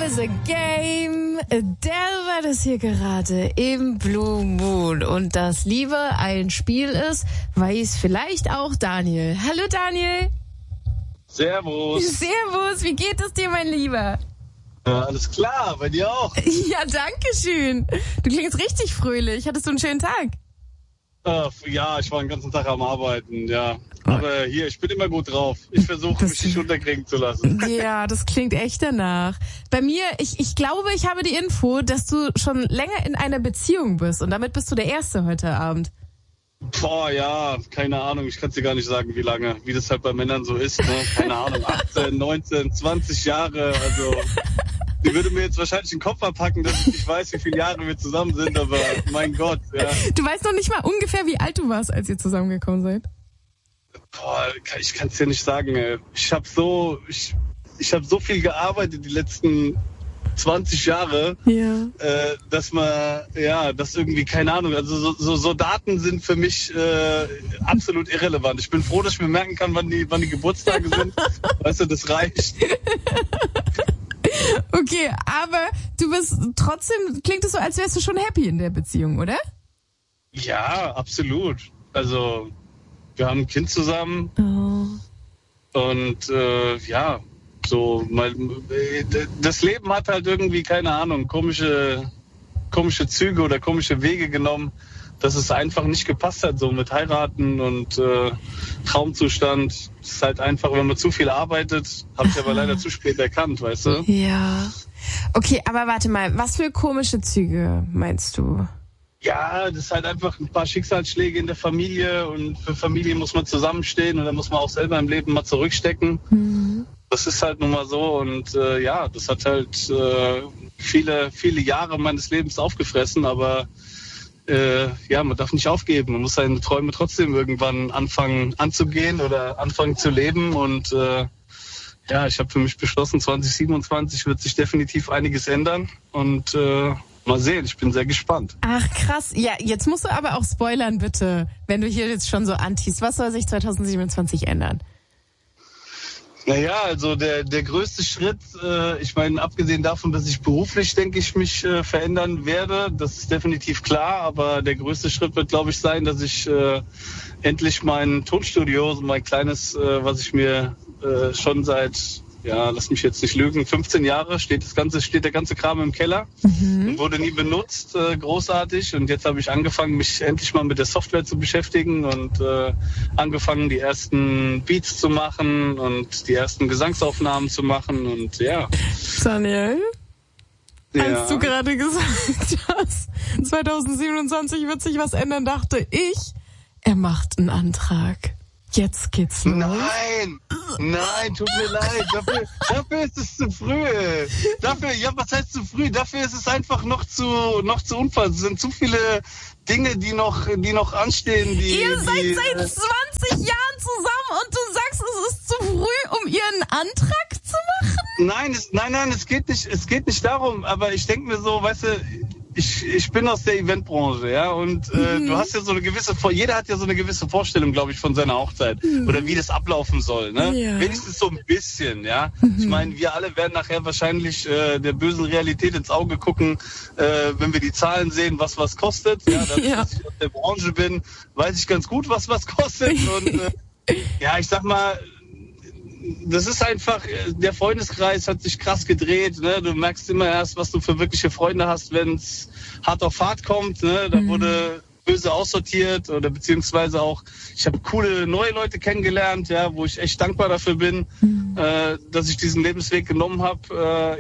is a Game. Der war das hier gerade im Blue Moon. Und dass Liebe ein Spiel ist, weiß vielleicht auch Daniel. Hallo Daniel. Servus. Servus, wie geht es dir, mein Lieber? Ja, alles klar, bei dir auch. Ja, danke schön. Du klingst richtig fröhlich. Hattest du einen schönen Tag? Ja, ich war den ganzen Tag am Arbeiten, ja. Aber hier, ich bin immer gut drauf. Ich versuche, mich nicht unterkriegen zu lassen. Ja, das klingt echt danach. Bei mir, ich glaube, ich habe die Info, dass du schon länger in einer Beziehung bist. Und damit bist du der Erste heute Abend. Boah, ja, keine Ahnung. Ich kann es dir gar nicht sagen, wie lange. Wie das halt bei Männern so ist, ne? Keine Ahnung, 18, 19, 20 Jahre. Also, die würde mir jetzt wahrscheinlich den Kopf abpacken, dass ich nicht weiß, wie viele Jahre wir zusammen sind. Aber mein Gott, ja. Du weißt noch nicht mal ungefähr, wie alt du warst, als ihr zusammengekommen seid. Boah, ich kann es dir nicht sagen, ey. Ich habe so viel gearbeitet die letzten 20 Jahre, ja. Dass das irgendwie, keine Ahnung, also so Daten sind für mich absolut irrelevant. Ich bin froh, dass ich mir merken kann, wann die Geburtstage sind. Weißt du, das reicht. Okay, aber du bist trotzdem, klingt es so, als wärst du schon happy in der Beziehung, oder? Ja, absolut. Also, wir haben ein Kind zusammen. Oh. Und so, das Leben hat halt irgendwie, keine Ahnung, komische Züge oder komische Wege genommen, dass es einfach nicht gepasst hat, so mit heiraten und Traumzustand. Es ist halt einfach, wenn man zu viel arbeitet, habe ich aber leider zu spät erkannt, weißt du? Ja. Okay, aber warte mal, was für komische Züge meinst du? Ja, das ist halt einfach ein paar Schicksalsschläge in der Familie und für Familie muss man zusammenstehen und dann muss man auch selber im Leben mal zurückstecken. Mhm. Das ist halt nun mal so und das hat halt viele, viele Jahre meines Lebens aufgefressen, aber man darf nicht aufgeben. Man muss seine Träume trotzdem irgendwann anfangen anzugehen oder anfangen zu leben und ich habe für mich beschlossen, 2027 wird sich definitiv einiges ändern und mal sehen, ich bin sehr gespannt. Ach krass, ja, jetzt musst du aber auch spoilern bitte, wenn du hier jetzt schon so antiest. Was soll sich 2027 ändern? Naja, also der größte Schritt, ich meine, abgesehen davon, dass ich beruflich, denke ich, mich verändern werde, das ist definitiv klar, aber der größte Schritt wird, glaube ich, sein, dass ich endlich mein Tonstudio, mein kleines, was ich mir schon seit, lass mich jetzt nicht lügen, 15 Jahre steht der ganze Kram im Keller und wurde nie benutzt, großartig. Und jetzt habe ich angefangen, mich endlich mal mit der Software zu beschäftigen und angefangen, die ersten Beats zu machen und die ersten Gesangsaufnahmen zu machen und ja. Daniel, als du gerade gesagt hast, 2027 wird sich was ändern, dachte ich, er macht einen Antrag. Jetzt geht's los. Nein, tut mir leid. Dafür ist es zu früh. Was heißt zu früh? Dafür ist es einfach noch zu unfassbar. Es sind zu viele Dinge, die noch anstehen. Ihr seid seit 20 Jahren zusammen und du sagst, es ist zu früh, um ihren Antrag zu machen? Nein, es geht nicht darum. Aber ich denke mir so, weißt du, ich bin aus der Eventbranche, ja, und du hast ja so eine jeder hat ja so eine gewisse Vorstellung, glaube ich, von seiner Hochzeit oder wie das ablaufen soll, ne? Ja. Wenigstens so ein bisschen, ja. Ich meine, wir alle werden nachher wahrscheinlich der bösen Realität ins Auge gucken, wenn wir die Zahlen sehen, was kostet. Ja, dadurch, dass ich aus der Branche bin, weiß ich ganz gut, was kostet. Und ich sag mal, das ist einfach, der Freundeskreis hat sich krass gedreht, ne? Du merkst immer erst, was du für wirkliche Freunde hast, wenn es hart auf hart kommt, ne? Da wurde böse aussortiert oder beziehungsweise auch, ich habe coole neue Leute kennengelernt, ja, wo ich echt dankbar dafür bin, dass ich diesen Lebensweg genommen habe,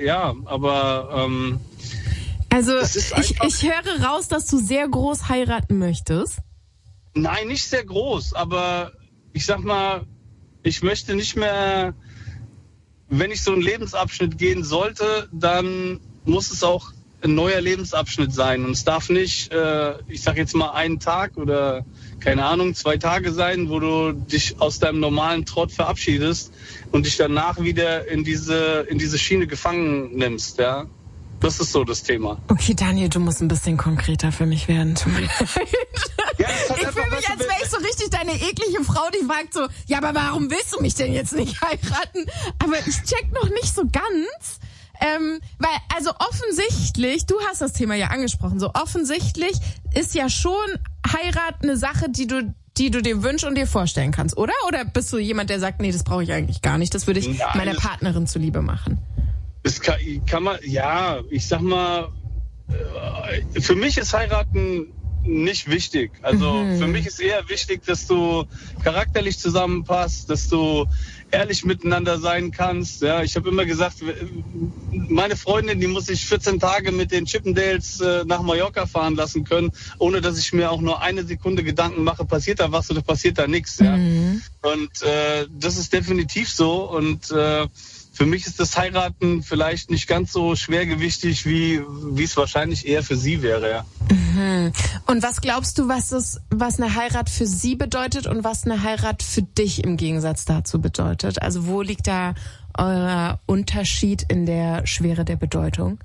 also ich höre raus, dass du sehr groß heiraten möchtest. Nein, nicht sehr groß, aber ich sag mal, ich möchte nicht mehr, wenn ich so einen Lebensabschnitt gehen sollte, dann muss es auch ein neuer Lebensabschnitt sein. Und es darf nicht, ich sag jetzt mal, einen Tag oder, keine Ahnung, 2 Tage sein, wo du dich aus deinem normalen Trott verabschiedest und dich danach wieder in diese Schiene gefangen nimmst, ja. Das ist so das Thema. Okay, Daniel, du musst ein bisschen konkreter für mich werden. Tut mir leid. Ja, ich fühle mich, als wäre ich so richtig deine eklige Frau, die fragt so, ja, aber warum willst du mich denn jetzt nicht heiraten? Aber ich check noch nicht so ganz, Weil, also offensichtlich, du hast das Thema ja angesprochen, so offensichtlich ist ja schon Heirat eine Sache, die du dir wünschst und dir vorstellen kannst, oder? Oder bist du jemand, der sagt, nee, das brauche ich eigentlich gar nicht, das würde ich meiner Partnerin zuliebe machen? Das kann man, ja, ich sag mal, für mich ist Heiraten nicht wichtig. Also für mich ist eher wichtig, dass du charakterlich zusammenpasst, dass du ehrlich miteinander sein kannst. Ja, ich habe immer gesagt, meine Freundin, die muss sich 14 Tage mit den Chippendales nach Mallorca fahren lassen können, ohne dass ich mir auch nur eine Sekunde Gedanken mache, passiert da was oder passiert da nichts. Ja? Und das ist definitiv so. Und für mich ist das Heiraten vielleicht nicht ganz so schwergewichtig, wie es wahrscheinlich eher für sie wäre. Ja. Und was glaubst du, was eine Heirat für sie bedeutet und was eine Heirat für dich im Gegensatz dazu bedeutet? Also wo liegt da euer Unterschied in der Schwere der Bedeutung?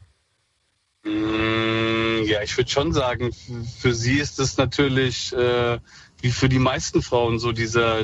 Ja, ich würde schon sagen, für sie ist es natürlich wie für die meisten Frauen so dieser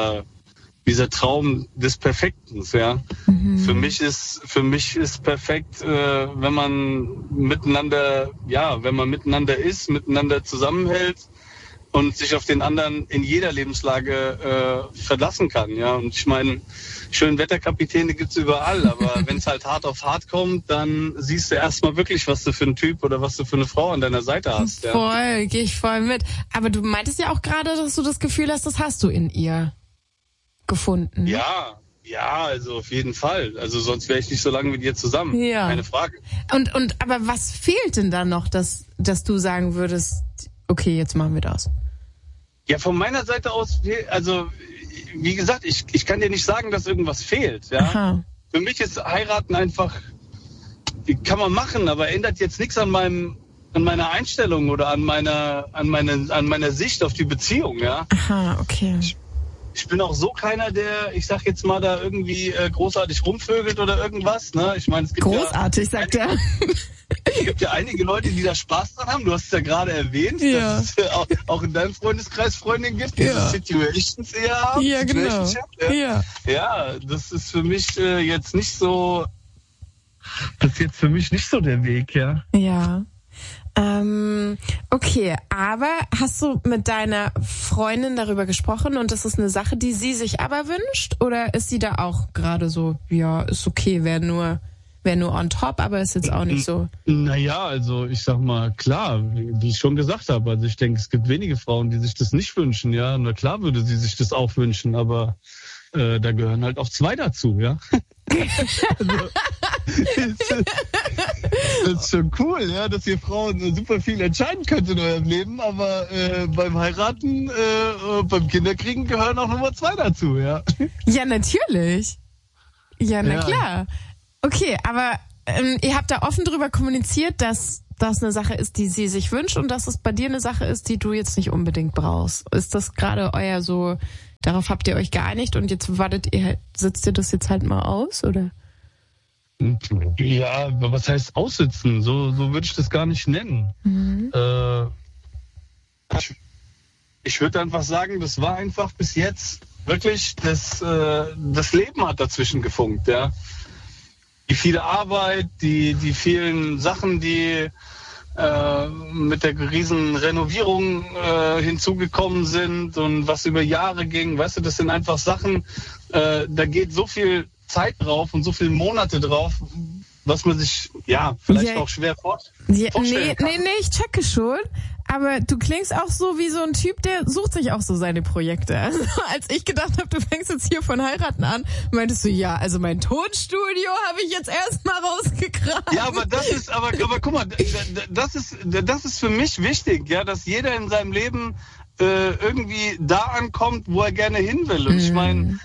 Traum des Perfekten, ja. Für mich ist perfekt, wenn man miteinander ist, miteinander zusammenhält und sich auf den anderen in jeder Lebenslage verlassen kann, ja. Und ich meine, Schönwetterkapitäne gibt's überall, aber wenn es halt hart auf hart kommt, dann siehst du erstmal wirklich, was du für ein Typ oder was du für eine Frau an deiner Seite hast. Ja. Voll, gehe ich voll mit. Aber du meintest ja auch gerade, dass du das Gefühl hast, das hast du in ihr gefunden. Ja, also auf jeden Fall. Also sonst wäre ich nicht so lange mit ihr zusammen. Ja. Keine Frage. Aber was fehlt denn dann noch, dass du sagen würdest, okay, jetzt machen wir das? Ja, von meiner Seite aus, also wie gesagt, ich kann dir nicht sagen, dass irgendwas fehlt. Ja. Aha. Für mich ist Heiraten einfach, kann man machen, aber ändert jetzt nichts an meiner Einstellung oder an meiner Sicht auf die Beziehung. Ja. Aha, okay. Ich bin auch so keiner, der, ich sag jetzt mal, da irgendwie großartig rumvögelt oder irgendwas. Ne? Ich meine, es gibt großartig, sagt er. Es gibt ja einige Leute, die da Spaß dran haben. Du hast es ja gerade erwähnt, dass es auch in deinem Freundeskreis Freundinnen gibt, die Situations eher haben. Ja, genau. Ja, das ist für mich jetzt nicht so. Das ist jetzt für mich nicht so der Weg, ja. Ja. Okay, aber hast du mit deiner Freundin darüber gesprochen und das ist eine Sache, die sie sich aber wünscht? Oder ist sie da auch gerade so, ja, ist okay, wäre nur on top, aber ist jetzt auch nicht so? Naja, also ich sag mal, klar, wie ich schon gesagt habe, also ich denke, es gibt wenige Frauen, die sich das nicht wünschen, ja. Na klar würde sie sich das auch wünschen, aber da gehören halt auch zwei dazu, ja. Also, das ist schon cool, ja, dass ihr Frauen super viel entscheiden könnt in eurem Leben, aber beim Heiraten, beim Kinderkriegen gehören auch Nummer 2 dazu, ja. Ja, natürlich. Ja, na klar. Okay, aber ihr habt da offen drüber kommuniziert, dass das eine Sache ist, die sie sich wünscht und dass es bei dir eine Sache ist, die du jetzt nicht unbedingt brauchst. Ist das gerade euer so, darauf habt ihr euch geeinigt und jetzt sitzt ihr das jetzt halt mal aus, oder? Ja, was heißt aussitzen? So würde ich das gar nicht nennen. Ich würde einfach sagen, das war einfach bis jetzt wirklich, das Leben hat dazwischen gefunkt, ja. Die viele Arbeit, die vielen Sachen, die mit der riesen Renovierung hinzugekommen sind und was über Jahre ging, weißt du, das sind einfach Sachen, da geht so viel Zeit drauf und so viele Monate drauf, was man sich vielleicht auch schwer vorstellen kann. Nee, ich checke schon. Aber du klingst auch so wie so ein Typ, der sucht sich auch so seine Projekte. Also, als ich gedacht habe, du fängst jetzt hier von Heiraten an, meintest du, ja, also mein Tonstudio habe ich jetzt erstmal rausgekramt. Ja, aber guck mal, das ist für mich wichtig, ja, dass jeder in seinem Leben irgendwie da ankommt, wo er gerne hin will. Und ich meine,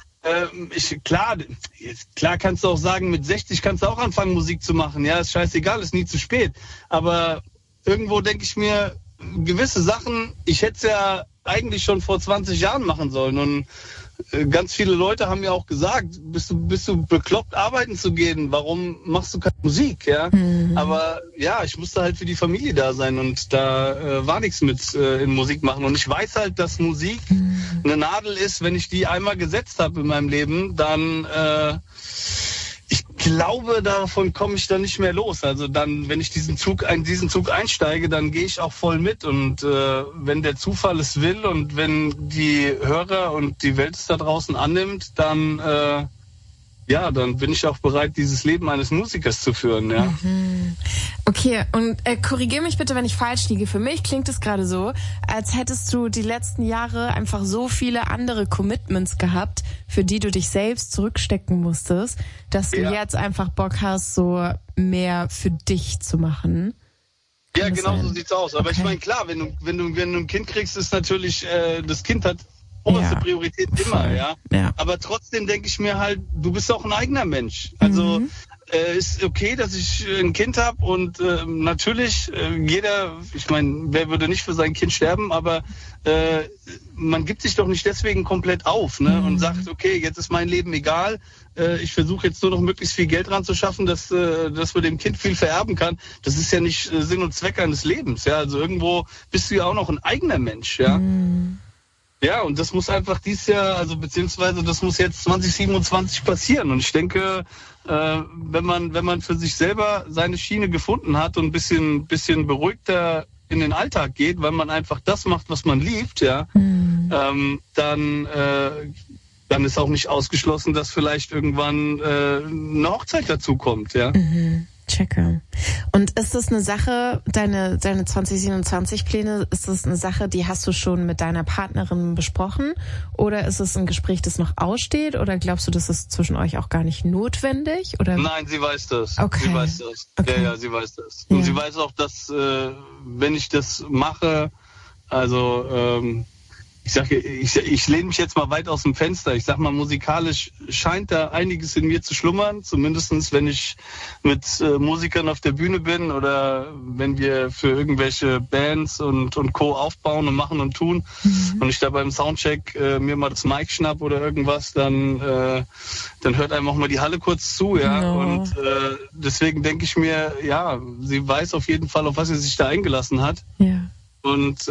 klar kannst du auch sagen, mit 60 kannst du auch anfangen, Musik zu machen. Ja, ist scheißegal, ist nie zu spät. Aber irgendwo denke ich mir, gewisse Sachen, ich hätte es ja eigentlich schon vor 20 Jahren machen sollen. Und ganz viele Leute haben mir auch gesagt, bist du bekloppt, arbeiten zu gehen? Warum machst du keine Musik? Ja, aber ja, ich musste halt für die Familie da sein und da war nichts mit in Musik machen. Und ich weiß halt, dass Musik eine Nadel ist, wenn ich die einmal gesetzt habe in meinem Leben, dann glaube, davon komme ich dann nicht mehr los. Also dann, wenn ich diesen Zug einsteige, dann gehe ich auch voll mit. Und wenn der Zufall es will und wenn die Hörer und die Welt es da draußen annimmt, dann dann bin ich auch bereit, dieses Leben eines Musikers zu führen. Ja. Mhm. Okay, und korrigiere mich bitte, wenn ich falsch liege. Für mich klingt es gerade so, als hättest du die letzten Jahre einfach so viele andere Commitments gehabt, für die du dich selbst zurückstecken musstest, dass du jetzt einfach Bock hast, so mehr für dich zu machen. Ja, genau so sieht's aus. Aber ich meine, klar, wenn du ein Kind kriegst, ist natürlich, das Kind hat oberste Priorität immer, ja. Aber trotzdem denke ich mir halt, du bist auch ein eigener Mensch. Also ist okay, dass ich ein Kind habe und natürlich jeder, ich meine, wer würde nicht für sein Kind sterben, aber man gibt sich doch nicht deswegen komplett auf, ne? Und sagt, okay, jetzt ist mein Leben egal, ich versuche jetzt nur noch möglichst viel Geld dran zu schaffen, dass man dem Kind viel vererben kann. Das ist ja nicht Sinn und Zweck eines Lebens, ja. Also irgendwo bist du ja auch noch ein eigener Mensch, ja. Ja, und das muss einfach dieses Jahr, also beziehungsweise das muss jetzt 2027 passieren. Und ich denke, wenn man für sich selber seine Schiene gefunden hat und ein bisschen beruhigter in den Alltag geht, weil man einfach das macht, was man liebt, ja, dann ist auch nicht ausgeschlossen, dass vielleicht irgendwann eine Hochzeit dazu kommt, ja. Checke. Und ist das eine Sache, deine 2027-Pläne, ist das eine Sache, die hast du schon mit deiner Partnerin besprochen? Oder ist es ein Gespräch, das noch aussteht? Oder glaubst du, das ist zwischen euch auch gar nicht notwendig? Oder? Nein, sie weiß das. Okay. Sie weiß das. Okay. Ja, sie weiß das. Und sie weiß auch, dass wenn ich das mache, also ich lehne mich jetzt mal weit aus dem Fenster. Ich sag mal, musikalisch scheint da einiges in mir zu schlummern. Zumindestens, wenn ich mit Musikern auf der Bühne bin oder wenn wir für irgendwelche Bands und Co. aufbauen und machen und tun und ich da beim Soundcheck mir mal das Mic schnapp oder irgendwas, dann hört einem auch mal die Halle kurz zu, ja. No. Und deswegen denke ich mir, ja, sie weiß auf jeden Fall, auf was sie sich da eingelassen hat. Ja. Und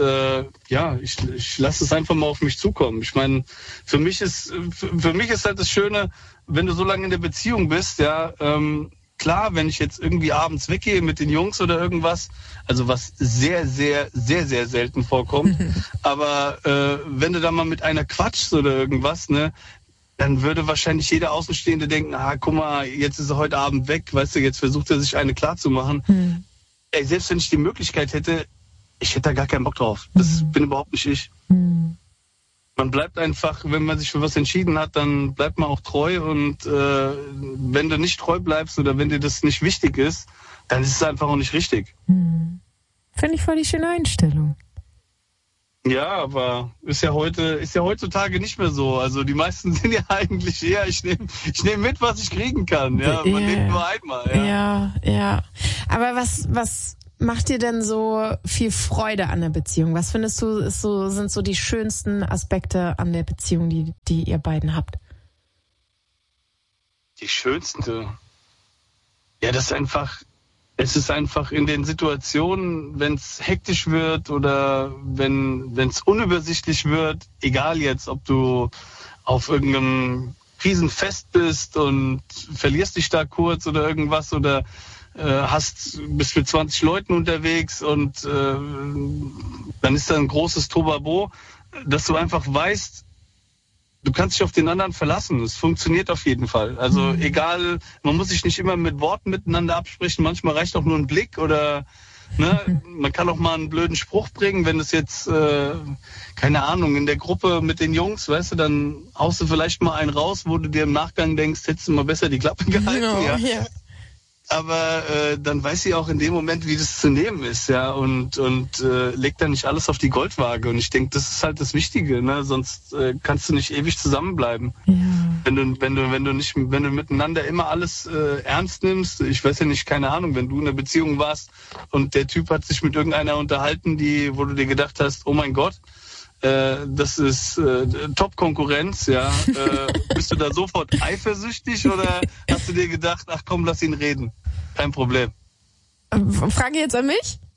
ich lasse es einfach mal auf mich zukommen. Ich meine, für mich ist halt das Schöne, wenn du so lange in der Beziehung bist, ja, klar, wenn ich jetzt irgendwie abends weggehe mit den Jungs oder irgendwas, also was sehr, sehr, sehr, sehr selten vorkommt, aber wenn du da mal mit einer quatschst oder irgendwas, ne, dann würde wahrscheinlich jeder Außenstehende denken, guck mal, jetzt ist er heute Abend weg, weißt du, jetzt versucht er sich eine klarzumachen. Ey, selbst wenn ich die Möglichkeit hätte, ich hätte da gar keinen Bock drauf. Das bin überhaupt nicht ich. Man bleibt einfach, wenn man sich für was entschieden hat, dann bleibt man auch treu. Und wenn du nicht treu bleibst oder wenn dir das nicht wichtig ist, dann ist es einfach auch nicht richtig. Finde ich voll die schöne Einstellung. Ja, aber ist ja heutzutage nicht mehr so. Also die meisten sind ja eigentlich eher, ich nehme mit, was ich kriegen kann. Ja, man lebt nur einmal. Ja. Aber was macht dir denn so viel Freude an der Beziehung? Was findest du sind so die schönsten Aspekte an der Beziehung, die ihr beiden habt? Die schönsten? Ja, es ist einfach in den Situationen, wenn es hektisch wird oder wenn es unübersichtlich wird, egal jetzt, ob du auf irgendeinem Riesenfest bist und verlierst dich da kurz oder irgendwas oder bist mit 20 Leuten unterwegs und dann ist da ein großes Tobabo, dass du einfach weißt, du kannst dich auf den anderen verlassen. Es funktioniert auf jeden Fall. Also egal, man muss sich nicht immer mit Worten miteinander absprechen. Manchmal reicht auch nur ein Blick oder man kann auch mal einen blöden Spruch bringen, wenn es jetzt, keine Ahnung, in der Gruppe mit den Jungs, weißt du, dann haust du vielleicht mal einen raus, wo du dir im Nachgang denkst, hättest du mal besser die Klappe gehalten. Ja. Aber dann weiß sie auch in dem Moment, wie das zu nehmen ist, ja, und legt dann nicht alles auf die Goldwaage. Und ich denke, das ist halt das Wichtige, ne? Sonst kannst du nicht ewig zusammenbleiben. Ja. Wenn du miteinander immer alles ernst nimmst, ich weiß ja nicht, keine Ahnung, wenn du in einer Beziehung warst und der Typ hat sich mit irgendeiner unterhalten, wo du dir gedacht hast, oh mein Gott, das ist Top-Konkurrenz, ja. Bist du da sofort eifersüchtig oder hast du dir gedacht, ach komm, lass ihn reden? Kein Problem. Frage jetzt an mich?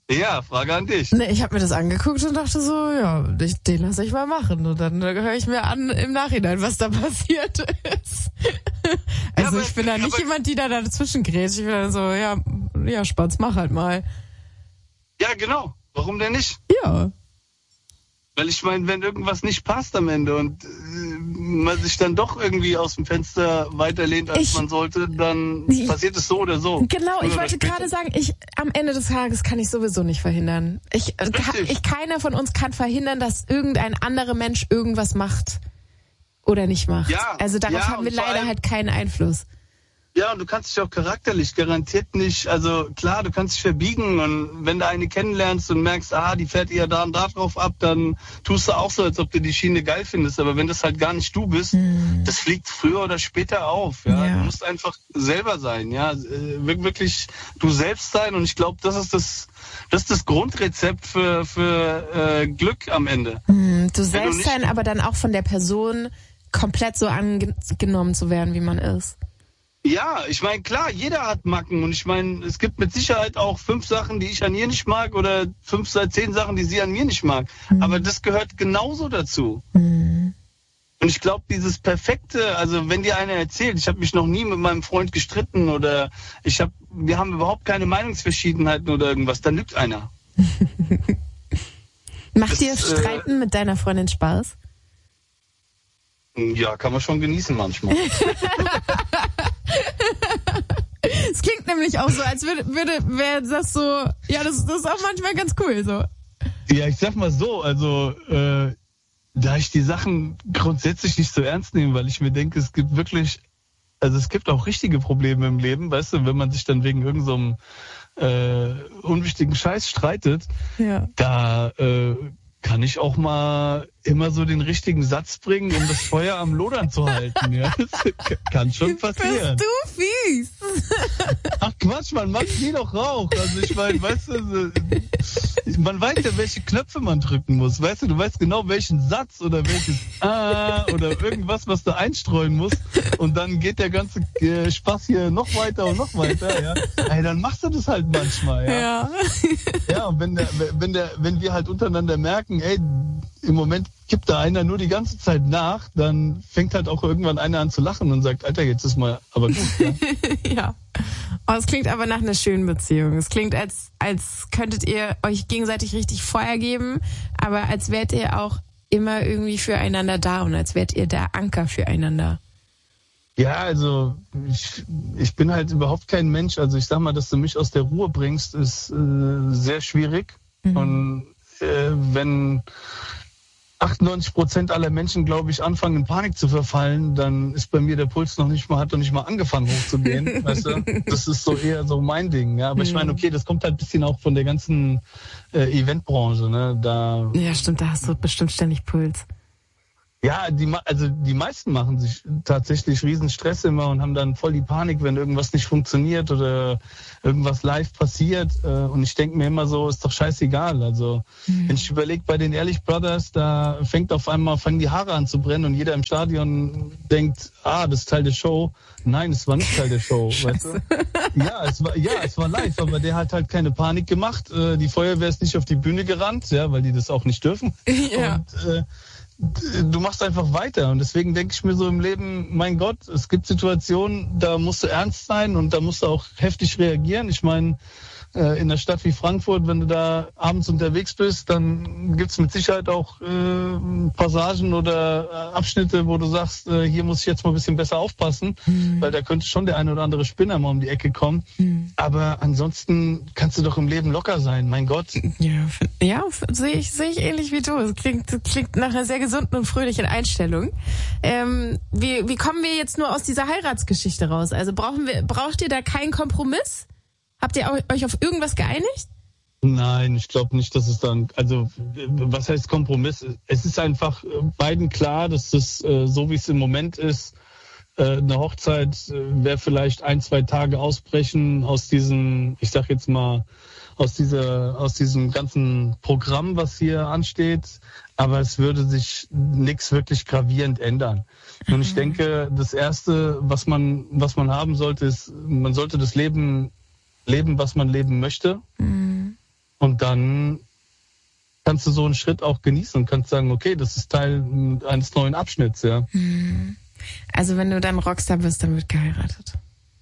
Ja, Frage an dich. Nee, ich habe mir das angeguckt und dachte so, ja, den lasse ich mal machen. Und dann höre ich mir an im Nachhinein, was da passiert ist. Also ja, ich bin da nicht jemand, die da dazwischen grätscht. Ich bin dann so, ja, Spatz, mach halt mal. Ja, genau. Warum denn nicht? Ja. Weil ich meine, wenn irgendwas nicht passt am Ende und man sich dann doch irgendwie aus dem Fenster weiterlehnt, als man sollte, dann passiert es so oder so. Genau, ich wollte gerade sagen, am Ende des Tages kann ich sowieso nicht verhindern. Keiner von uns kann verhindern, dass irgendein anderer Mensch irgendwas macht oder nicht macht. Ja, also darauf haben wir leider halt keinen Einfluss. Ja, und du kannst dich auch charakterlich garantiert nicht, also klar, du kannst dich verbiegen und wenn du eine kennenlernst und merkst, die fährt eher da und da drauf ab, dann tust du auch so, als ob du die Schiene geil findest. Aber wenn das halt gar nicht du bist, das fliegt früher oder später auf. Ja? Du musst einfach selber sein, ja, wirklich du selbst sein und ich glaube, das ist das Grundrezept für Glück am Ende. Du selbst sein, aber dann auch von der Person komplett so angenommen zu werden, wie man ist. Ja, ich meine, klar, jeder hat Macken und ich meine, es gibt mit Sicherheit auch 5 Sachen, die ich an ihr nicht mag oder 5 seit 10 Sachen, die sie an mir nicht mag. Aber das gehört genauso dazu. Und ich glaube, dieses Perfekte, also wenn dir einer erzählt, ich habe mich noch nie mit meinem Freund gestritten oder wir haben überhaupt keine Meinungsverschiedenheiten oder irgendwas, dann lügt einer. Macht dir Streiten mit deiner Freundin Spaß? Ja, kann man schon genießen manchmal. Es klingt nämlich auch so, als wäre das so, ja, das ist auch manchmal ganz cool so. Ja, ich sag mal so, also da ich die Sachen grundsätzlich nicht so ernst nehme, weil ich mir denke, es gibt auch richtige Probleme im Leben, weißt du, wenn man sich dann wegen irgend so einem unwichtigen Scheiß streitet, da kann ich auch mal immer so den richtigen Satz bringen, um das Feuer am Lodern zu halten. Ja? Das kann schon passieren. Bist du fies? Ach Quatsch, man macht nie doch Rauch. Also ich meine, weißt du, man weiß ja, welche Knöpfe man drücken muss. Weißt du weißt genau, welchen Satz oder welches oder irgendwas, was du einstreuen musst. Und dann geht der ganze Spaß hier noch weiter und noch weiter. Ja? Ey, dann machst du das halt manchmal. Ja, ja, und wenn wir halt untereinander merken, ey, im Moment gibt da einer nur die ganze Zeit nach, dann fängt halt auch irgendwann einer an zu lachen und sagt, Alter, jetzt ist mal aber gut. Ja. Ja. Oh, es klingt aber nach einer schönen Beziehung. Es klingt, als könntet ihr euch gegenseitig richtig Feuer geben, aber als wärt ihr auch immer irgendwie füreinander da und als wärt ihr der Anker füreinander. Ja, also ich bin halt überhaupt kein Mensch. Also ich sag mal, dass du mich aus der Ruhe bringst, ist sehr schwierig. Und wenn 98% aller Menschen, glaube ich, anfangen in Panik zu verfallen, dann ist bei mir der Puls hat noch nicht mal angefangen hochzugehen. Weißt du? Das ist so eher so mein Ding. Ja? Aber ich meine, okay, das kommt halt ein bisschen auch von der ganzen Eventbranche. Ne? Ja, stimmt, da hast du bestimmt ständig Puls. Ja, die meisten machen sich tatsächlich riesen Stress immer und haben dann voll die Panik, wenn irgendwas nicht funktioniert oder irgendwas live passiert. Und ich denke mir immer so, ist doch scheißegal. Also wenn ich überlege, bei den Ehrlich Brothers, da fangen die Haare an zu brennen und jeder im Stadion denkt, das ist Teil der Show. Nein, es war nicht Teil der Show. Weißt du? Es war live, aber der hat halt keine Panik gemacht. Die Feuerwehr ist nicht auf die Bühne gerannt, ja, weil die das auch nicht dürfen. Ja. Und du machst einfach weiter und deswegen denke ich mir so im Leben, mein Gott, es gibt Situationen, da musst du ernst sein und da musst du auch heftig reagieren. Ich meine, in einer Stadt wie Frankfurt, wenn du da abends unterwegs bist, dann gibt's mit Sicherheit auch Passagen oder Abschnitte, wo du sagst, hier muss ich jetzt mal ein bisschen besser aufpassen, weil da könnte schon der eine oder andere Spinner mal um die Ecke kommen. Aber ansonsten kannst du doch im Leben locker sein, mein Gott. Ja, sehe ich ähnlich wie du. Es klingt nach einer sehr gesunden und fröhlichen Einstellung. Wie kommen wir jetzt nur aus dieser Heiratsgeschichte raus? Also braucht ihr da keinen Kompromiss? Habt ihr euch auf irgendwas geeinigt? Nein, ich glaube nicht, dass es dann, also was heißt Kompromiss? Es ist einfach beiden klar, dass das so wie es im Moment ist, eine Hochzeit wäre vielleicht 1-2 Tage ausbrechen aus diesem, ich sag jetzt mal, aus diesem ganzen Programm, was hier ansteht, aber es würde sich nichts wirklich gravierend ändern. Und ich denke, das Erste, was man haben sollte, ist, man sollte das Leben, was man leben möchte. Und dann kannst du so einen Schritt auch genießen und kannst sagen, okay, das ist Teil eines neuen Abschnitts, ja. Also wenn du dann Rockstar bist, dann wird geheiratet.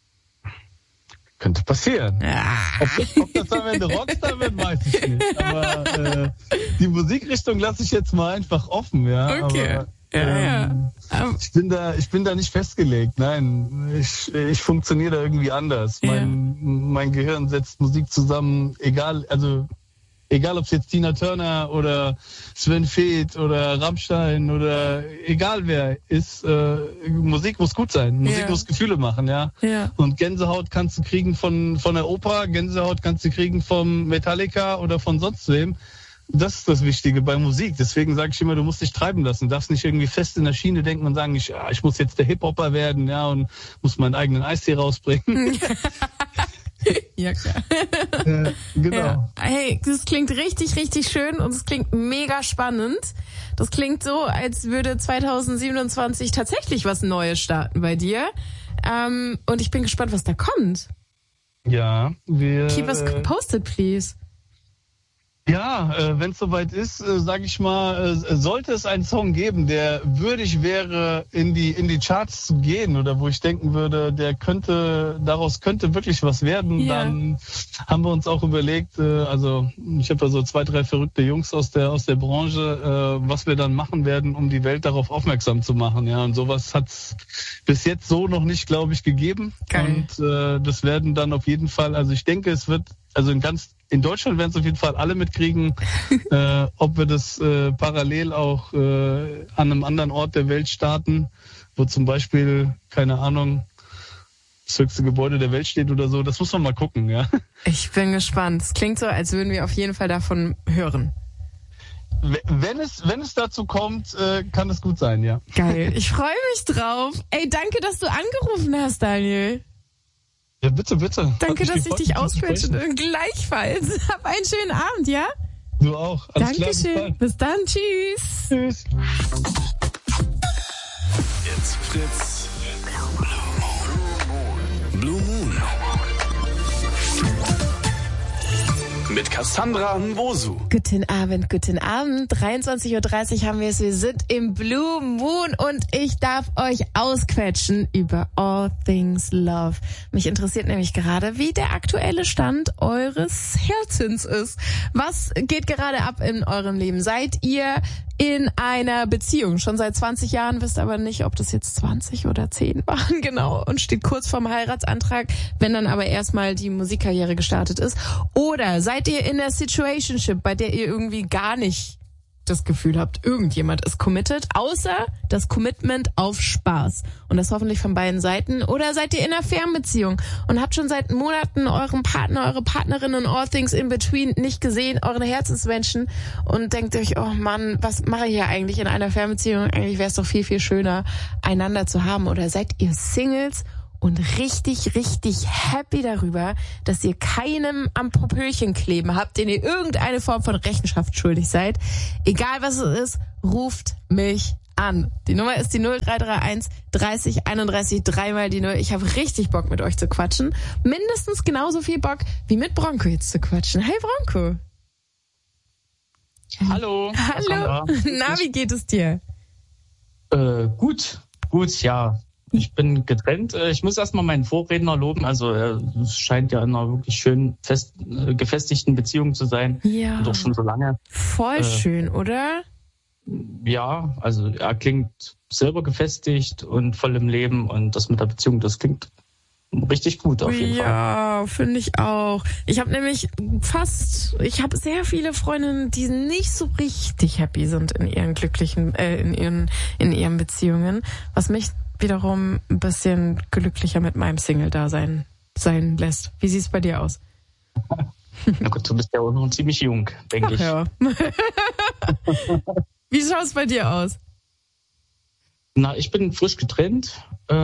Könnte passieren. Ja. Ob das am Ende Rockstar wird, weiß ich nicht. Aber die Musikrichtung lasse ich jetzt mal einfach offen, ja. Okay. Aber, ich bin da nicht festgelegt. Nein, ich funktioniere da irgendwie anders. Mein Gehirn setzt Musik zusammen, egal ob es jetzt Tina Turner oder Sven Väth oder Rammstein oder egal wer ist, Musik muss gut sein. Musik muss Gefühle machen, ja. Und Gänsehaut kannst du kriegen von der Oper, Gänsehaut kannst du kriegen vom Metallica oder von sonst wem. Das ist das Wichtige bei Musik. Deswegen sage ich immer, du musst dich treiben lassen. Du darfst nicht irgendwie fest in der Schiene denken und sagen, ich muss jetzt der Hip-Hopper werden, ja, und muss meinen eigenen Eistee rausbringen. Ja, klar. Genau. Ja. Hey, das klingt richtig, richtig schön und es klingt mega spannend. Das klingt so, als würde 2027 tatsächlich was Neues starten bei dir. Und ich bin gespannt, was da kommt. Ja, Keep us posted, please. Ja, wenn es soweit ist, sage ich mal, sollte es einen Song geben, der würdig wäre, in die Charts zu gehen oder wo ich denken würde, daraus könnte wirklich was werden, dann haben wir uns auch überlegt, also ich habe da so 2, 3 verrückte Jungs aus der Branche, was wir dann machen werden, um die Welt darauf aufmerksam zu machen. Ja, und sowas hat's bis jetzt so noch nicht, glaube ich, gegeben. Geil. Und das werden dann auf jeden Fall, also ich denke, es wird, also in Deutschland werden es auf jeden Fall alle mitkriegen, ob wir das parallel auch an einem anderen Ort der Welt starten, wo zum Beispiel, keine Ahnung, das höchste Gebäude der Welt steht oder so. Das muss man mal gucken, ja. Ich bin gespannt. Es klingt so, als würden wir auf jeden Fall davon hören. Wenn es dazu kommt, kann es gut sein, ja. Geil, ich freue mich drauf. Ey, danke, dass du angerufen hast, Daniel. Ja, bitte. Danke, dass ich dich ausquetsche. Gleichfalls. Hab einen schönen Abend, ja? Du auch. Alles Dankeschön. Klar, bis dann. Tschüss. Tschüss. Jetzt Fritz. Blue Moon. Mit Cassandra Nwosu. Guten Abend. 23:30 Uhr haben wir es. Wir sind im Blue Moon und ich darf euch ausquetschen über All Things Love. Mich interessiert nämlich gerade, wie der aktuelle Stand eures Herzens ist. Was geht gerade ab in eurem Leben? Seid ihr in einer Beziehung schon seit 20 Jahren, wisst aber nicht, ob das jetzt 20 oder 10 waren, genau, und steht kurz vorm Heiratsantrag, wenn dann aber erstmal die Musikkarriere gestartet ist? Oder seid ihr in der Situationship, bei der ihr irgendwie gar nicht das Gefühl habt, irgendjemand ist committed, außer das Commitment auf Spaß. Und das hoffentlich von beiden Seiten. Oder seid ihr in einer Fernbeziehung und habt schon seit Monaten euren Partner, eure Partnerin und all things in between nicht gesehen, euren Herzensmenschen, und denkt euch, oh Mann, was mache ich hier eigentlich in einer Fernbeziehung? Eigentlich wäre es doch viel, viel schöner, einander zu haben. Oder seid ihr Singles und richtig, richtig happy darüber, dass ihr keinem am Popöchen kleben habt, den ihr irgendeine Form von Rechenschaft schuldig seid? Egal was es ist, ruft mich an. Die Nummer ist die 0331 30 31 3 die 0. Ich habe richtig Bock, mit euch zu quatschen. Mindestens genauso viel Bock, wie mit Bronco jetzt zu quatschen. Hey Bronco. Hallo. Hallo. Na, wie geht es dir? Gut, ja. Ich bin getrennt. Ich muss erstmal meinen Vorredner loben. Also es scheint ja in einer wirklich schön gefestigten Beziehung zu sein. Ja. Und auch schon so lange. Voll schön, oder? Ja, also er klingt selber gefestigt und voll im Leben. Und das mit der Beziehung, das klingt richtig gut auf jeden Fall. Ja, finde ich auch. Ich habe nämlich sehr viele Freundinnen, die nicht so richtig happy sind in ihren glücklichen, in ihren Beziehungen, was mich wiederum ein bisschen glücklicher mit meinem Single-Dasein sein lässt. Wie sieht es bei dir aus? Na gut, du bist ja auch noch ziemlich jung, denke ich. Ja. Wie schaut es bei dir aus? Na, ich bin frisch getrennt.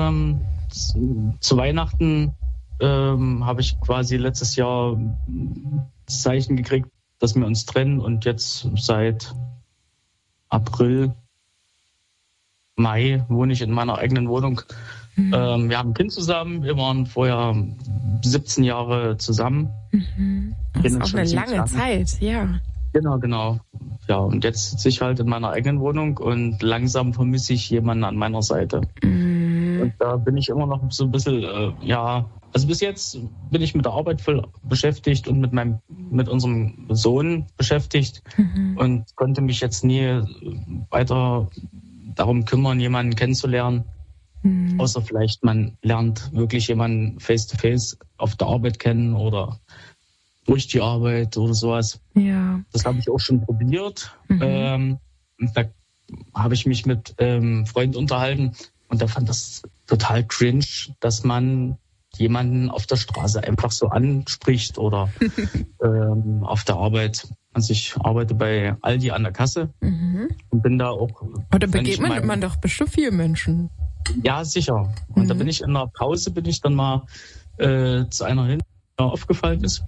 Zu Weihnachten habe ich quasi letztes Jahr das Zeichen gekriegt, dass wir uns trennen, und jetzt seit April, Mai wohne ich in meiner eigenen Wohnung Wir haben ein Kind zusammen, wir waren vorher 17 Jahre zusammen. Das ist auch eine lange Zeit, ja. Genau. Ja, und jetzt sitze ich halt in meiner eigenen Wohnung und langsam vermisse ich jemanden an meiner Seite. Und da bin ich immer noch so ein bisschen, also bis jetzt bin ich mit der Arbeit voll beschäftigt und mit unserem Sohn beschäftigt und konnte mich jetzt nie weiter darum kümmern, jemanden kennenzulernen. Außer vielleicht man lernt wirklich jemanden face-to-face auf der Arbeit kennen oder durch die Arbeit oder sowas. Ja. Das habe ich auch schon probiert. Da habe ich mich mit Freunden unterhalten und der fand das total cringe, dass man jemanden auf der Straße einfach so anspricht oder auf der Arbeit. Also ich arbeite bei Aldi an der Kasse und bin da auch... Aber da begegnet man doch bestimmt viele Menschen. Ja, sicher. Und da bin ich in der Pause, dann mal zu einer hin, die mir aufgefallen ist.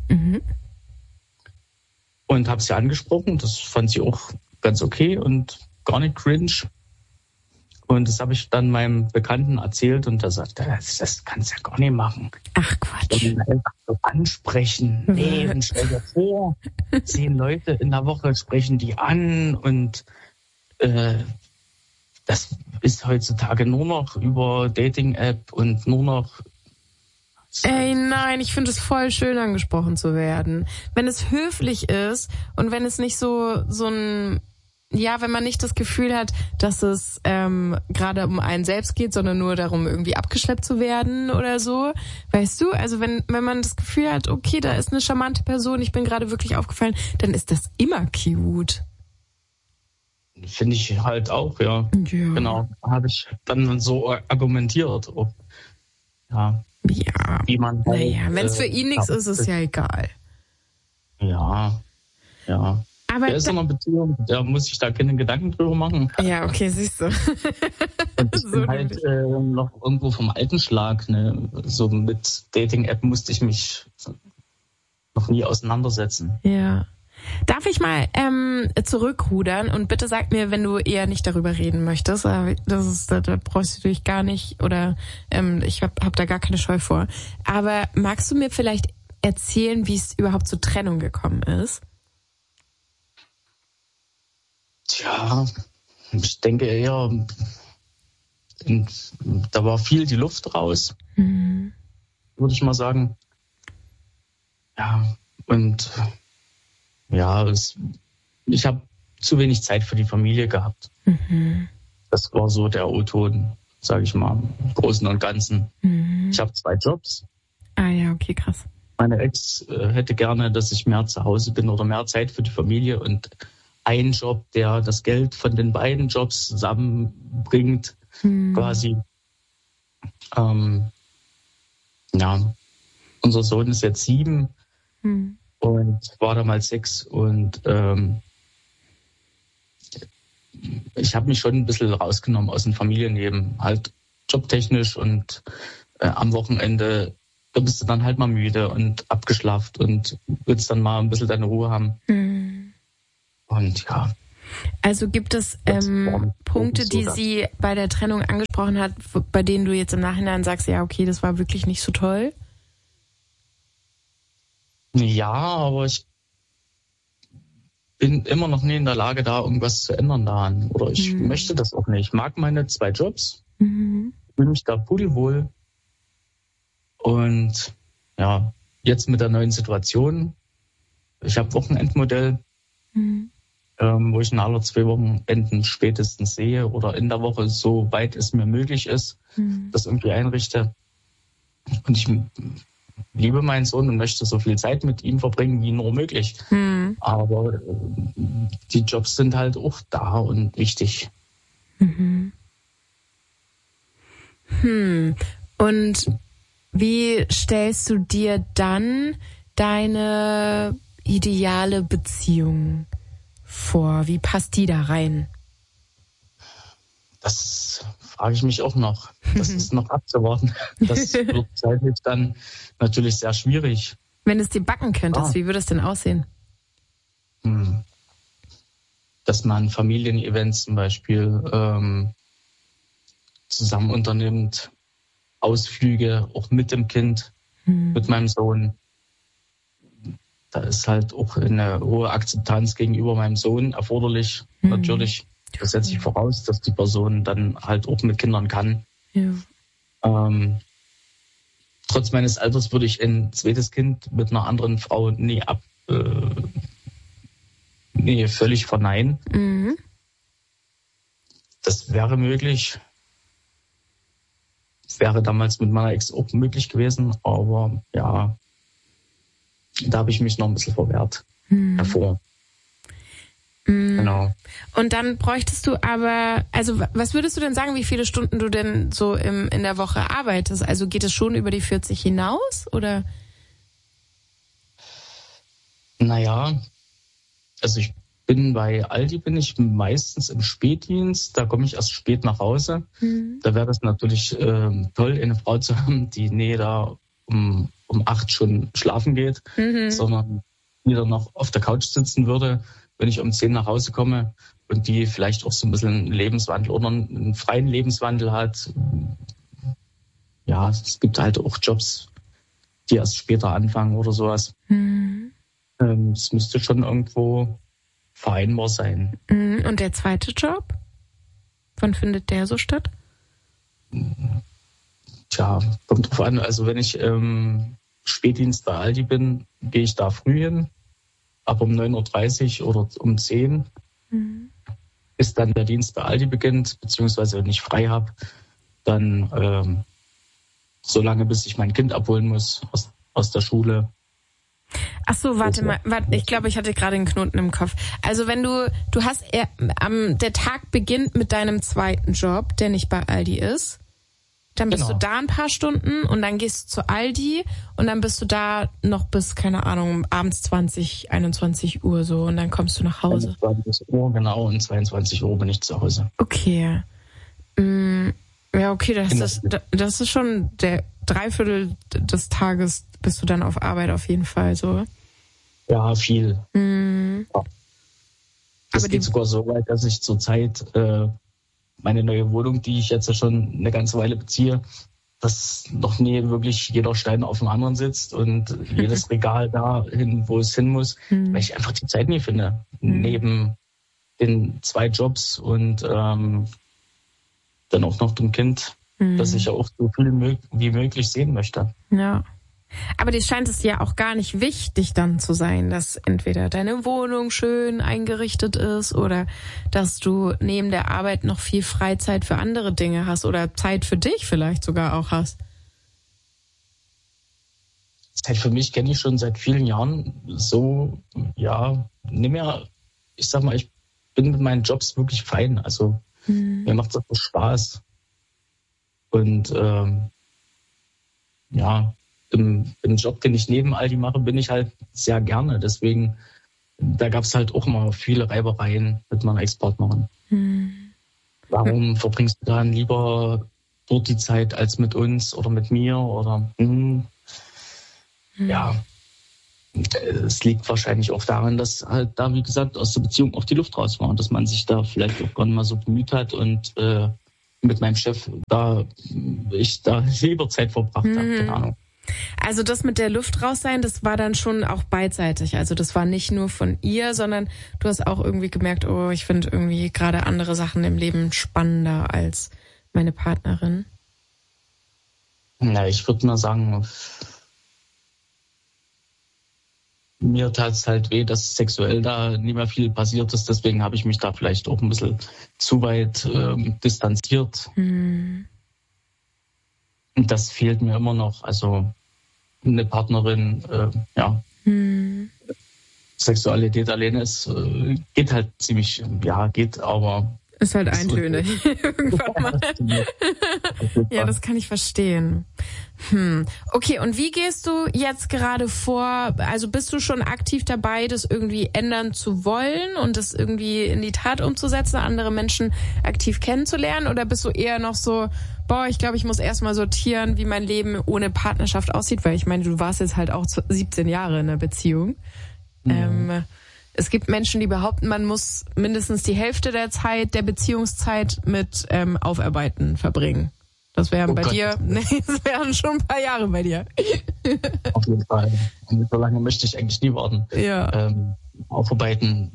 Und habe sie angesprochen. Das fand sie auch ganz okay und gar nicht cringe. Und das habe ich dann meinem Bekannten erzählt und der sagte, das kannst du ja gar nicht machen. Ach Quatsch. Einfach so ansprechen. Nee, und stell dir vor, 10 Leute in der Woche sprechen die an und das ist heutzutage nur noch über Dating-App und nur noch... Ey, nein, ich finde es voll schön, angesprochen zu werden. Wenn es höflich ist und wenn es nicht so ein... Ja, wenn man nicht das Gefühl hat, dass es gerade um einen selbst geht, sondern nur darum, irgendwie abgeschleppt zu werden oder so. Weißt du, also wenn man das Gefühl hat, okay, da ist eine charmante Person, ich bin gerade wirklich aufgefallen, dann ist das immer cute. Finde ich halt auch, ja. Genau, habe ich dann so argumentiert. Wie man halt, naja, wenn es für ihn nichts ist, ist ja egal. Ja. Aber der ist in einer Beziehung, der muss sich da keine Gedanken drüber machen. Ja, okay, siehst du. Und ich bin halt noch irgendwo vom alten Schlag. Ne? So mit Dating-App musste ich mich noch nie auseinandersetzen. Ja. Darf ich mal zurückrudern und bitte sag mir, wenn du eher nicht darüber reden möchtest, da brauchst du dich gar nicht oder ich hab da gar keine Scheu vor. Aber magst du mir vielleicht erzählen, wie es überhaupt zur Trennung gekommen ist? Tja, ich denke eher, da war viel die Luft raus, würde ich mal sagen. Ja, und ja, ich habe zu wenig Zeit für die Familie gehabt. Das war so der O-Ton, sage ich mal, im Großen und Ganzen. Ich habe 2 Jobs. Ah ja, okay, krass. Meine Ex hätte gerne, dass ich mehr zu Hause bin oder mehr Zeit für die Familie und ein Job, der das Geld von den beiden Jobs zusammenbringt, quasi. Unser Sohn ist jetzt 7 und war damals 6 und ich habe mich schon ein bisschen rausgenommen aus dem Familienleben, halt jobtechnisch und am Wochenende, da bist du dann halt mal müde und abgeschlafft und willst dann mal ein bisschen deine Ruhe haben. Und ja. Also gibt es Punkte, die sie bei der Trennung angesprochen hat, bei denen du jetzt im Nachhinein sagst, ja, okay, das war wirklich nicht so toll? Ja, aber ich bin immer noch nie in der Lage, da irgendwas zu ändern daran. Oder ich möchte das auch nicht. Ich mag meine 2 Jobs. Fühle mich da pudelwohl. Und ja, jetzt mit der neuen Situation. Ich habe Wochenendmodell. Wo ich in alle 2 Wochenenden spätestens sehe oder in der Woche, so weit es mir möglich ist, das irgendwie einrichte. Und ich liebe meinen Sohn und möchte so viel Zeit mit ihm verbringen, wie nur möglich. Aber die Jobs sind halt auch da und wichtig. Und wie stellst du dir dann deine ideale Beziehung vor? Wie passt die da rein? Das frage ich mich auch noch. Das ist noch abzuwarten. Das wird zeitlich dann natürlich sehr schwierig. Wenn du es dir backen könntest, wie würde es denn aussehen? Dass man Familienevents zum Beispiel zusammen unternimmt, Ausflüge, auch mit dem Kind, mit meinem Sohn. Da ist halt auch eine hohe Akzeptanz gegenüber meinem Sohn erforderlich. Natürlich, das setze ich voraus, dass die Person dann halt auch mit Kindern kann. Ja. Trotz meines Alters würde ich ein zweites Kind mit einer anderen Frau völlig verneinen. Mhm. Das wäre möglich. Wäre damals mit meiner Ex auch möglich gewesen, aber ja, da habe ich mich noch ein bisschen verwehrt davor. Genau. Und dann bräuchtest du aber, also was würdest du denn sagen, wie viele Stunden du denn so in der Woche arbeitest? Also geht es schon über die 40 hinaus, oder? Naja, also bei Aldi bin ich meistens im Spätdienst, da komme ich erst spät nach Hause. Da wäre das natürlich toll, eine Frau zu haben, die da um 8 schon schlafen geht, sondern die dann noch auf der Couch sitzen würde, wenn ich um 10 nach Hause komme und die vielleicht auch so ein bisschen einen Lebenswandel oder einen freien Lebenswandel hat. Ja, es gibt halt auch Jobs, die erst später anfangen oder sowas. Es müsste schon irgendwo vereinbar sein. Und der zweite Job? Wann findet der so statt? Tja, kommt drauf an. Also wenn ich Spätdienst bei Aldi bin, gehe ich da früh hin. Ab um 9.30 Uhr oder um 10 bis dann der Dienst bei Aldi beginnt, beziehungsweise wenn ich frei habe, dann so lange, bis ich mein Kind abholen muss aus der Schule. Ach so, warte, ich glaube, ich hatte gerade einen Knoten im Kopf. Also wenn du hast, der Tag beginnt mit deinem zweiten Job, der nicht bei Aldi ist. Dann bist du da ein paar Stunden und dann gehst du zu Aldi und dann bist du da noch bis, keine Ahnung, abends 20, 21 Uhr so und dann kommst du nach Hause. 21 Uhr, genau, und 22 Uhr bin ich zu Hause. Okay. Ja, okay, das ist schon der Dreiviertel des Tages bist du dann auf Arbeit auf jeden Fall so. Ja, viel. Ja. Das geht sogar so weit, dass ich zurzeit meine neue Wohnung, die ich jetzt schon eine ganze Weile beziehe, dass noch nie wirklich jeder Stein auf dem anderen sitzt und jedes Regal dahin, wo es hin muss, weil ich einfach die Zeit nie finde. Neben den 2 Jobs und dann auch noch dem Kind, das ich ja auch so viel wie möglich sehen möchte. Ja. Aber dir scheint es ja auch gar nicht wichtig dann zu sein, dass entweder deine Wohnung schön eingerichtet ist oder dass du neben der Arbeit noch viel Freizeit für andere Dinge hast oder Zeit für dich vielleicht sogar auch hast. Zeit für mich kenne ich schon seit vielen Jahren so, ja, nicht mehr, ich sag mal, ich bin mit meinen Jobs wirklich fein, also mir macht es auch Spaß und ja, im Job, den ich neben Aldi mache, bin ich halt sehr gerne. Deswegen, da gab es halt auch mal viele Reibereien mit meiner Ex-Partnerin. Warum verbringst du dann lieber dort die Zeit als mit uns oder mit mir? Oder ja, es liegt wahrscheinlich auch daran, dass halt da, wie gesagt, aus der Beziehung auch die Luft raus war und dass man sich da vielleicht auch gar nicht mal so bemüht hat und mit meinem Chef ich da lieber Zeit verbracht habe, keine Ahnung. Also das mit der Luft raus sein, das war dann schon auch beidseitig. Also das war nicht nur von ihr, sondern du hast auch irgendwie gemerkt, oh, ich finde irgendwie gerade andere Sachen im Leben spannender als meine Partnerin. Na, ich würde mal sagen, mir tat es halt weh, dass sexuell da nicht mehr viel passiert ist. Deswegen habe ich mich da vielleicht auch ein bisschen zu weit distanziert. Und das fehlt mir immer noch. Also eine Partnerin, ja. Sexualität alleine ist, geht halt ziemlich, ja, geht, aber... Ist halt eintönig. Irgendwann mal. Ja, das kann ich verstehen. Okay, und wie gehst du jetzt gerade vor? Also bist du schon aktiv dabei, das irgendwie ändern zu wollen und das irgendwie in die Tat umzusetzen, andere Menschen aktiv kennenzulernen? Oder bist du eher noch so, ich glaube, ich muss erstmal sortieren, wie mein Leben ohne Partnerschaft aussieht? Weil ich meine, du warst jetzt halt auch 17 Jahre in einer Beziehung. Es gibt Menschen, die behaupten, man muss mindestens die Hälfte der Zeit, der Beziehungszeit mit Aufarbeiten verbringen. Das wären Oh bei Gott. dir, das wären schon ein paar Jahre bei dir. Auf jeden Fall. Und so lange möchte ich eigentlich nie warten. Ja. Aufarbeiten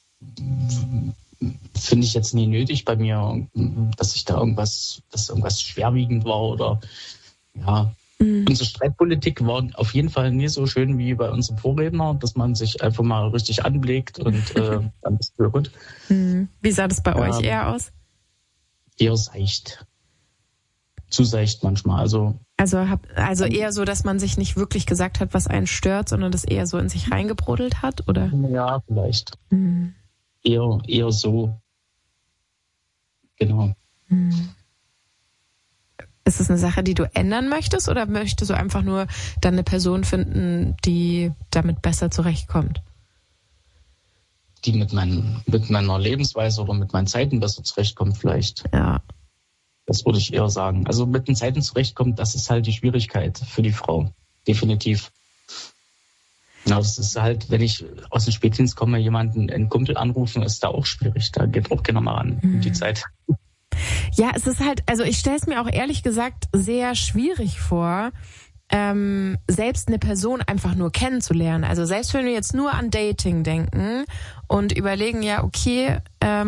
finde ich jetzt nie nötig bei mir, dass irgendwas schwerwiegend war oder ja. Unsere Streitpolitik war auf jeden Fall nie so schön wie bei unserem Vorredner, dass man sich einfach mal richtig anblickt und dann ist es gut. Wie sah das bei euch eher aus? Eher seicht. Zu seicht manchmal. Also eher so, dass man sich nicht wirklich gesagt hat, was einen stört, sondern das eher so in sich reingebrodelt hat, oder? Ja, vielleicht. Eher so. Genau. Ist es eine Sache, die du ändern möchtest, oder möchtest du einfach nur dann eine Person finden, die damit besser zurechtkommt? Die mit meiner Lebensweise oder mit meinen Zeiten besser zurechtkommt vielleicht. Ja. Das würde ich eher sagen. Also mit den Zeiten zurechtkommt, das ist halt die Schwierigkeit für die Frau. Definitiv. Ja, das ist halt, wenn ich aus dem Spätdienst komme, einen Kumpel anrufen, ist da auch schwierig. Da geht auch keiner mal ran um die Zeit. Ja, es ist halt, also ich stelle es mir auch ehrlich gesagt sehr schwierig vor, selbst eine Person einfach nur kennenzulernen. Also selbst wenn wir jetzt nur an Dating denken und überlegen, ja, okay,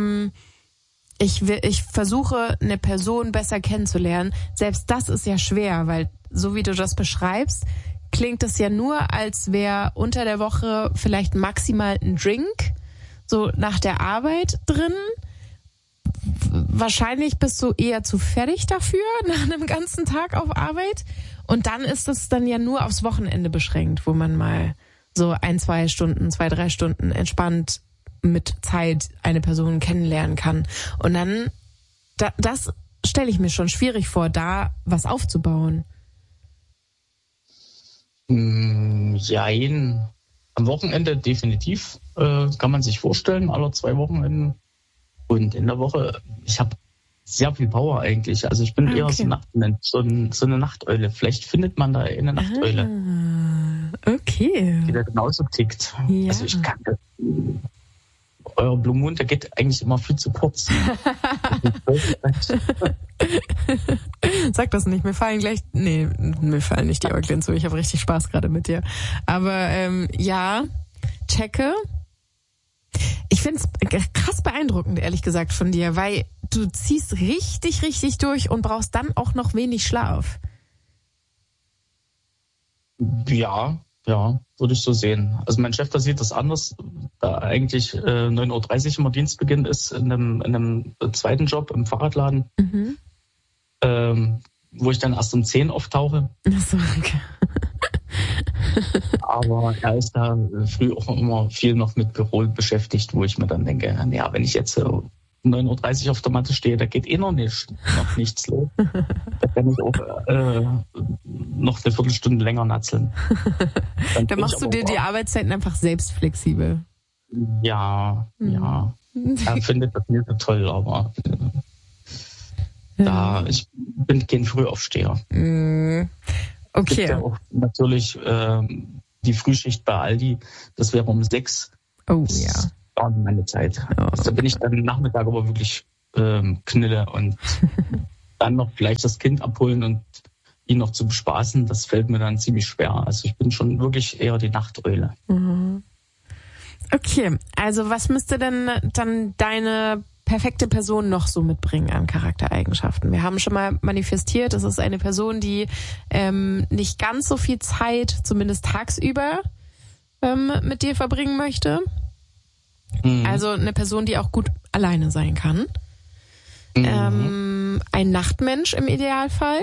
ich versuche eine Person besser kennenzulernen, selbst das ist ja schwer, weil so wie du das beschreibst, klingt es ja nur, als wäre unter der Woche vielleicht maximal ein Drink, so nach der Arbeit drin. Wahrscheinlich bist du eher zu fertig dafür nach einem ganzen Tag auf Arbeit. Und dann ist es dann ja nur aufs Wochenende beschränkt, wo man mal so 2, 3 Stunden entspannt mit Zeit eine Person kennenlernen kann. Und dann, das stelle ich mir schon schwierig vor, da was aufzubauen. Jein. Am Wochenende definitiv. Kann man sich vorstellen, alle 2 Wochenenden. Und in der Woche, ich habe sehr viel Power eigentlich. Also ich bin eher so eine Nachteule. Vielleicht findet man da eine Nachteule. Okay. Die da genauso tickt. Ja. Also ich kann das. Euer Blue Moon, der geht eigentlich immer viel zu kurz. Sag das nicht, mir fallen nicht die Äuglein zu. Ich habe richtig Spaß gerade mit dir. Aber ja, checke. Ich finde es krass beeindruckend, ehrlich gesagt, von dir, weil du ziehst richtig, richtig durch und brauchst dann auch noch wenig Schlaf. Ja, würde ich so sehen. Also mein Chef, der sieht das anders, da eigentlich 9.30 Uhr immer Dienstbeginn ist in einem zweiten Job im Fahrradladen, wo ich dann erst um 10 auftauche. Achso, okay. Aber er ist da früh auch immer viel noch mit Büro beschäftigt, wo ich mir dann denke, naja, wenn ich jetzt 9.30 Uhr auf der Matte stehe, da geht noch nichts los. Da kann ich auch noch eine Viertelstunde länger natzeln. Dann machst du dir die Arbeitszeiten einfach selbst flexibel. Ja. Er findet das nicht so toll, aber ich bin kein Frühaufsteher. Okay. Es gibt ja auch natürlich die Frühschicht bei Aldi, das wäre um 6. Oh das ja. War meine Zeit. Oh. Also, da bin ich dann Nachmittag aber wirklich knille und dann noch vielleicht das Kind abholen und ihn noch zu bespaßen, das fällt mir dann ziemlich schwer. Also ich bin schon wirklich eher die Nachteule. Mhm. Okay, also was müsste denn dann deine perfekte Person noch so mitbringen an Charaktereigenschaften? Wir haben schon mal manifestiert, es ist eine Person, die nicht ganz so viel Zeit, zumindest tagsüber, mit dir verbringen möchte. Also eine Person, die auch gut alleine sein kann. Ein Nachtmensch im Idealfall.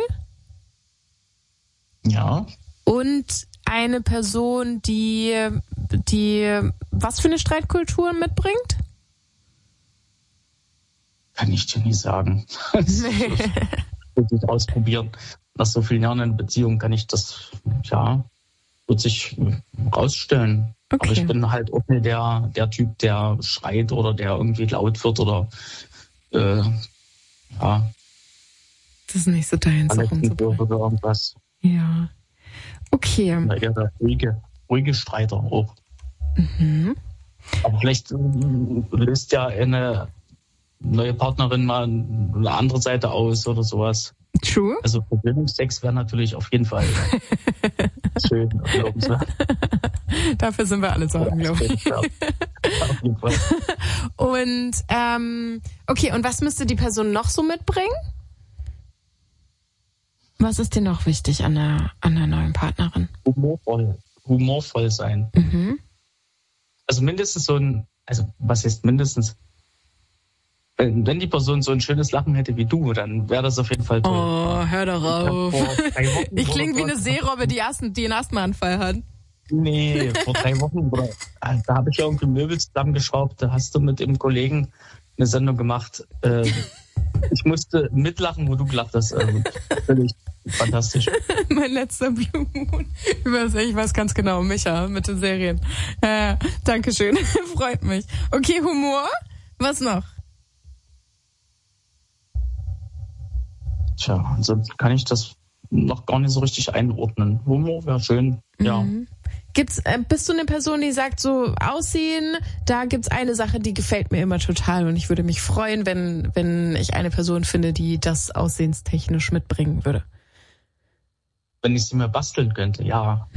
Ja. Und eine Person, die was für eine Streitkultur mitbringt? Kann ich dir nicht sagen. Das wird sich ausprobieren. Nach so vielen Jahren in Beziehung kann ich das, wird sich rausstellen. Okay. Aber ich bin halt auch nicht der Typ, der schreit oder der irgendwie laut wird oder Das ist nicht so dein oder irgendwas. Ja. Okay. Eher der ruhige Streiter auch. Mhm. Aber vielleicht löst ja eine neue Partnerin mal eine andere Seite aus oder sowas. True. Also Versöhnungsex wäre natürlich auf jeden Fall schön und lobenswert. Dafür sind wir alle zu haben, glaube ich. Ja, auf jeden Fall. Und okay, und was müsste die Person noch so mitbringen? Was ist dir noch wichtig an der neuen Partnerin? Humorvoll sein. Mhm. Also mindestens was heißt mindestens? Wenn die Person so ein schönes Lachen hätte wie du, dann wäre das auf jeden Fall toll. Oh, hör doch auf. Ich klinge wie eine Seerobbe, die einen Asthmaanfall hat. Nee, vor 3 Wochen, da habe ich ja irgendwie Möbel zusammengeschraubt, da hast du mit dem Kollegen eine Sendung gemacht. Ich musste mitlachen, wo du gelacht hast. Völlig fantastisch. Mein letzter Blue Moon. Ich weiß ganz genau, Micha mit den Serien. Dankeschön, freut mich. Okay, Humor, was noch? Tja, ansonsten kann ich das noch gar nicht so richtig einordnen. Humor wäre schön, ja. Mhm. Bist du eine Person, die sagt, so Aussehen, da gibt's eine Sache, die gefällt mir immer total und ich würde mich freuen, wenn ich eine Person finde, die das aussehenstechnisch mitbringen würde? Wenn ich sie mir basteln könnte, ja.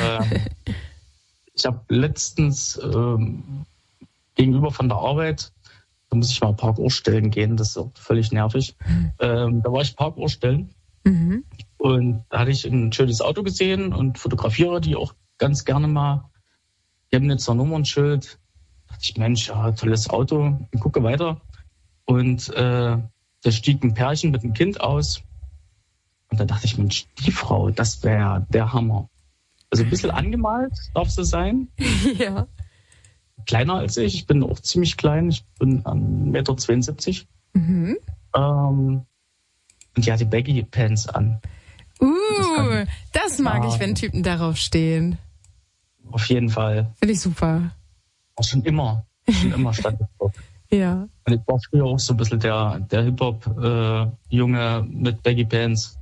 Ich habe letztens gegenüber von der Arbeit, da muss ich mal Parkuhr stellen gehen, das ist auch völlig nervig. Da war ich Parkuhr stellen und da hatte ich ein schönes Auto gesehen und fotografiere die auch ganz gerne mal. Die haben jetzt ein Nummernschild. Da dachte ich, Mensch, ja, tolles Auto. Ich gucke weiter. Und da stieg ein Pärchen mit einem Kind aus. Und da dachte ich, Mensch, die Frau, das wäre der Hammer. Also ein bisschen angemalt darf sie sein. Ja. Kleiner als ich. Ich bin auch ziemlich klein. Ich bin 1,72 Meter. Und die hatte Baggy Pants an. Das mag ich, wenn Typen darauf stehen. Auf jeden Fall. Finde ich super. Schon immer stand ich drauf. Ja. Und ich war früher auch so ein bisschen der Hip-Hop-Junge mit Baggy Pants.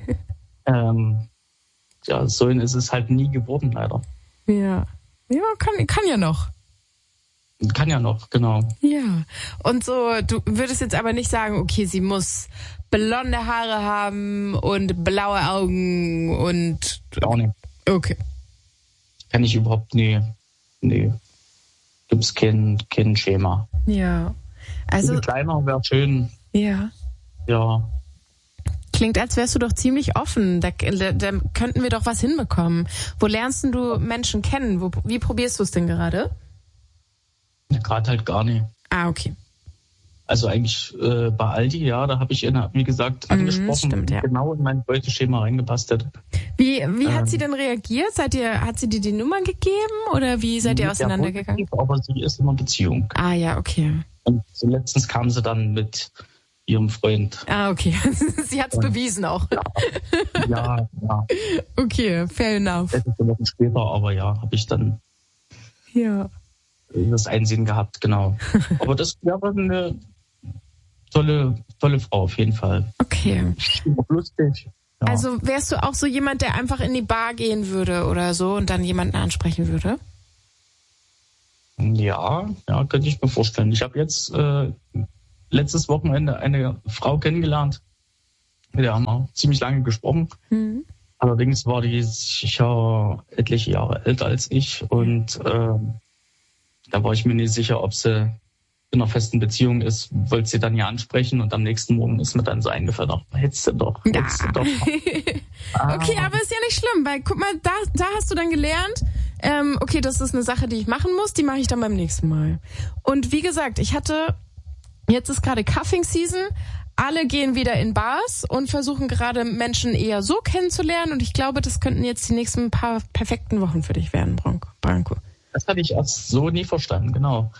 Ja, so ist es halt nie geworden, leider. Ja. Ja, kann ja noch. Kann ja noch, genau. Ja. Und so, du würdest jetzt aber nicht sagen, okay, sie muss blonde Haare haben und blaue Augen und... Auch nicht. Okay. Kann ich überhaupt nie. Nee. Gibt's kein Schema. Ja. Also. Kleiner wäre schön. Ja. Ja. Klingt, als wärst du doch ziemlich offen. Da könnten wir doch was hinbekommen. Wo lernst du Menschen kennen? Wie probierst du es denn gerade? Gerade halt gar nicht. Ah, okay. Also eigentlich bei Aldi, ja, da habe ich ihn, wie gesagt, angesprochen, stimmt, ja. Genau in mein Beuteschema reingepasst hätte. Wie hat sie denn reagiert? Hat sie dir die Nummer gegeben oder wie seid ihr auseinandergegangen? Aber sie ist in einer Beziehung. Ah ja, okay. Und so letztens kam sie dann mit ihrem Freund. Ah, okay. Sie hat's bewiesen auch. Ja. Okay, fair enough. Etliche Wochen später, aber ja, habe ich dann das Einsehen gehabt, genau. Aber das wäre eine tolle Frau auf jeden Fall. Okay. Lustig. Ja. Also wärst du auch so jemand, der einfach in die Bar gehen würde oder so und dann jemanden ansprechen würde? Ja, könnte ich mir vorstellen. Ich habe jetzt letztes Wochenende eine Frau kennengelernt. Mit der haben wir ziemlich lange gesprochen. Allerdings war die sicher etliche Jahre älter als ich und da war ich mir nicht sicher, ob sie in einer festen Beziehung ist, wollte sie dann ja ansprechen und am nächsten Morgen ist mir dann so eingefallen, hättest du doch. Okay, aber ist ja nicht schlimm, weil guck mal, da hast du dann gelernt, okay, das ist eine Sache, die ich machen muss, die mache ich dann beim nächsten Mal. Und wie gesagt, jetzt ist gerade Cuffing Season, alle gehen wieder in Bars und versuchen gerade Menschen eher so kennenzulernen und ich glaube, das könnten jetzt die nächsten paar perfekten Wochen für dich werden, Branko. Das hatte ich erst so nie verstanden, genau.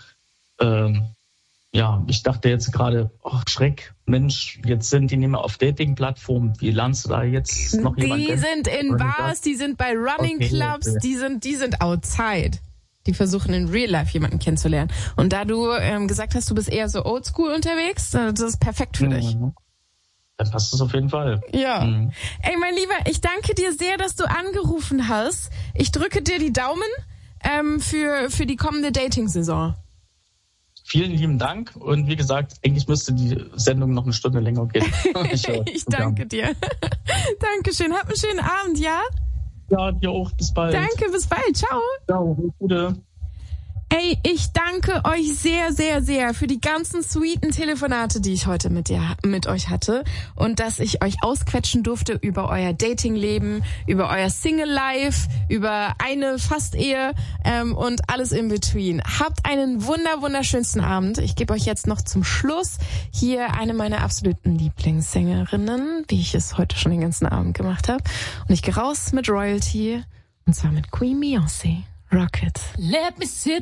Ich dachte jetzt gerade, Schreck, Mensch, jetzt sind die nicht mehr auf Dating-Plattformen. Wie lernst du da jetzt noch jemanden kennen? Die sind in Bars, die sind bei Running Clubs, die sind outside. Die versuchen in Real Life jemanden kennenzulernen. Und da du gesagt hast, du bist eher so oldschool unterwegs, das ist perfekt für dich. Dann passt es auf jeden Fall. Ja. Ey, mein Lieber, ich danke dir sehr, dass du angerufen hast. Ich drücke dir die Daumen für die kommende Dating-Saison. vielen lieben Dank. Und wie gesagt, eigentlich müsste die Sendung noch eine Stunde länger gehen. Ich danke dir. Dankeschön. Hab einen schönen Abend, ja? Ja, dir auch. Bis bald. Danke, bis bald. Ciao. Ciao, gute. Ey, ich danke euch sehr, sehr, sehr für die ganzen sweeten Telefonate, die ich heute mit euch hatte und dass ich euch ausquetschen durfte über euer Datingleben, über euer Single-Life, über eine Fast-Ehe und alles in between. Habt einen wunderschönsten Abend. Ich gebe euch jetzt noch zum Schluss hier eine meiner absoluten Lieblingssängerinnen, wie ich es heute schon den ganzen Abend gemacht habe. Und ich gehe raus mit Royalty und zwar mit Queen Beyoncé. Rocket. Let me sit